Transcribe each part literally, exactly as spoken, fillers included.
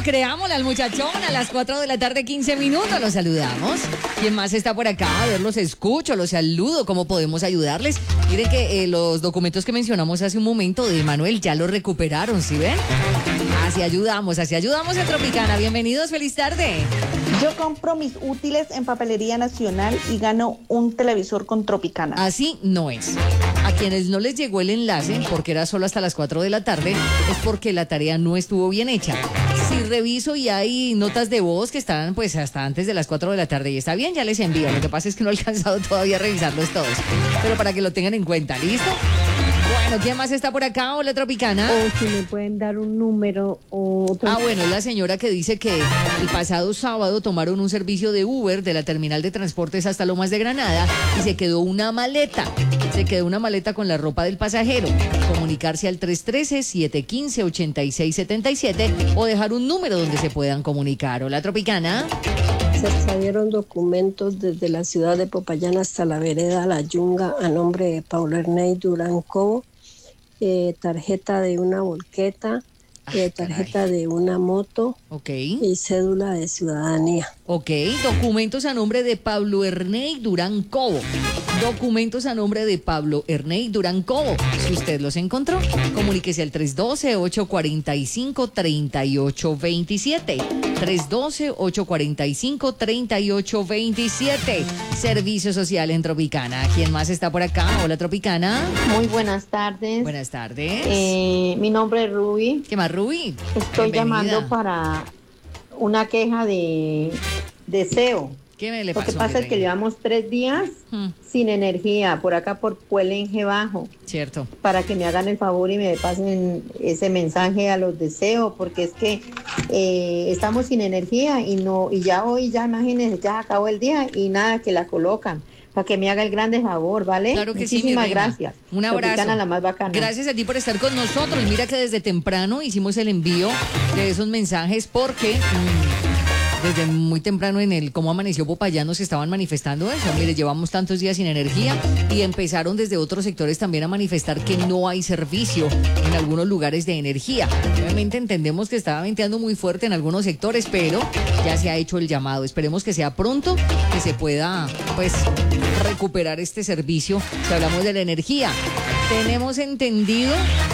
creámosle al muchachón a las cuatro de la tarde, quince minutos. Los saludamos. ¿Quién más está por acá? A ver, los escucho, los saludo. ¿Cómo podemos ayudarles? Miren que eh, los documentos que mencionamos hace un momento de Manuel ya los recuperaron, ¿sí ven? Así ayudamos, así ayudamos a Tropicana. Bienvenidos, feliz tarde. Yo compro mis útiles en Papelería Nacional y gano un televisor con Tropicana. Así no es. A quienes no les llegó el enlace, porque era solo hasta las cuatro de la tarde, es porque la tarea no estuvo bien hecha. Si reviso y hay notas de voz que están pues hasta antes de las cuatro de la tarde y está bien, ya les envío. Lo que pasa es que no he alcanzado todavía a revisarlos todos. Pero para que lo tengan en cuenta, ¿listo? Bueno, ¿quién más está por acá? Hola, Tropicana. O si me pueden dar un número o otro. Ah, bueno, es la señora que dice que el pasado sábado tomaron un servicio de Uber de la terminal de transportes hasta Lomas de Granada y se quedó una maleta. Se quedó una maleta con la ropa del pasajero. Comunicarse al tres uno tres, siete uno cinco, ocho seis siete siete o dejar un número donde se puedan comunicar. Hola, Tropicana. Se extraviaron documentos desde la ciudad de Popayán hasta la vereda La Yunga a nombre de Paulo Ernei Durán Cobo, eh, tarjeta de una volqueta, eh, tarjeta caray. de una moto okay. y cédula de ciudadanía. Ok, documentos a nombre de Pablo Ernei Durán Cobo. Documentos a nombre de Pablo Ernei Durán Cobo. Si usted los encontró, comuníquese al tres uno dos, ocho cuatro cinco, tres ocho dos siete. tres uno dos, ocho cuatro cinco, tres ocho dos siete. Servicio Social en Tropicana. ¿Quién más está por acá? Hola, Tropicana. Muy buenas tardes. Buenas tardes. Eh, mi nombre es Ruby. ¿Qué más, Ruby? Estoy Bienvenida. llamando para una queja de deseo. ¿Qué me le Lo pasó? que pasa es que llevamos tres días hmm. sin energía por acá por Puelenje Bajo. Cierto. Para que me hagan el favor y me pasen ese mensaje a los deseos, porque es que eh, estamos sin energía y no y ya hoy ya imagínense, ya acabó el día y nada que la colocan. Para que me haga el grande favor, ¿vale? Claro que Muchísimas sí, gracias. Un abrazo. Tropicana, la más bacana. Gracias a ti por estar con nosotros. Mira que desde temprano hicimos el envío de esos mensajes porque mmm, desde muy temprano en el Cómo Amaneció Popayán nos estaban manifestando eso. Mire, llevamos tantos días sin energía y empezaron desde otros sectores también a manifestar que no hay servicio en algunos lugares de energía. Obviamente entendemos que estaba venteando muy fuerte en algunos sectores, pero ya se ha hecho el llamado. Esperemos que sea pronto, que se pueda, pues, recuperar este servicio si hablamos de la energía. Tenemos entendido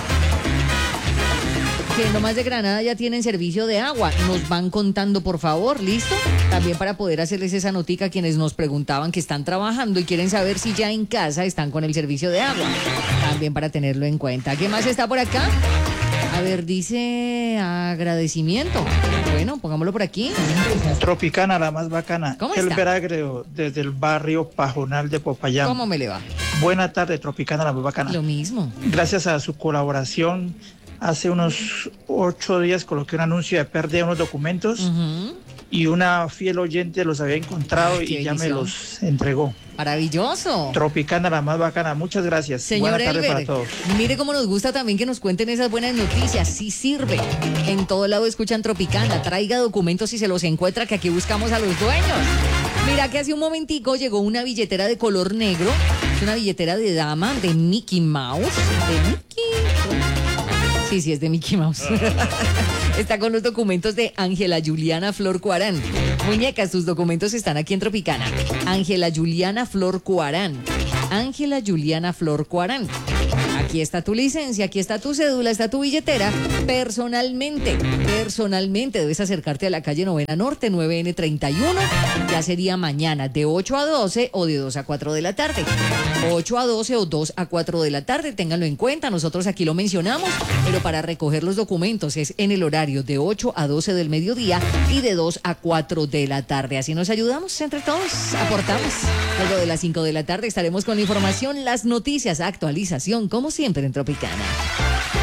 que en Lomas de Granada ya tienen servicio de agua. Nos van contando, por favor, ¿listo? También para poder hacerles esa notica a quienes nos preguntaban que están trabajando y quieren saber si ya en casa están con el servicio de agua. También para tenerlo en cuenta. ¿Qué más está por acá? A ver, dice agradecimiento. Bueno, pongámoslo por aquí. Tropicana, la más bacana. ¿Cómo El está? Veragreo, desde el barrio Pajonal de Popayán. ¿Cómo me le va? Buena tarde, Tropicana, la más bacana. Lo mismo. Gracias a su colaboración, hace unos ocho días coloqué un anuncio de pérdida de unos documentos uh-huh. y una fiel oyente los había encontrado. Ay, y ya me los entregó. Maravilloso. Tropicana, la más bacana. Muchas gracias. Señor Buenas tardes para todos. Mire cómo nos gusta también que nos cuenten esas buenas noticias. Sí sirve. En todo lado escuchan Tropicana. Traiga documentos y se los encuentra, que aquí buscamos a los dueños. Mira que hace un momentico llegó una billetera de color negro. Es una billetera de dama de Mickey Mouse. De Mickey. Sí, sí, es de Mickey Mouse. Está con los documentos de Ángela Juliana Flor Cuarán. Muñecas, tus documentos están aquí en Tropicana. Ángela Juliana Flor Cuarán. Ángela Juliana Flor Cuarán. Aquí está tu licencia, aquí está tu cédula, está tu billetera. Personalmente, personalmente debes acercarte a la calle Novena Norte, nueve ene treinta y uno. Ya sería mañana de ocho a doce o de dos a cuatro de la tarde. ocho a doce o dos a cuatro de la tarde, ténganlo en cuenta. Nosotros aquí lo mencionamos, pero para recoger los documentos es en el horario de ocho a doce del mediodía y de dos a cuatro de la tarde. Así nos ayudamos entre todos, aportamos. Luego de las cinco de la tarde estaremos con la información, las noticias, actualización, como siempre en Tropicana.